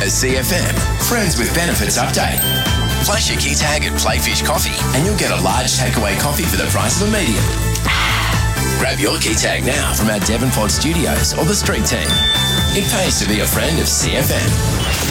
CFM, Friends with Benefits update. Flash your key tag at Playfish Coffee and you'll get a large takeaway coffee for the price of a medium. Grab your key tag now from our Devonport studios or the street team. It pays to be a friend of CFM.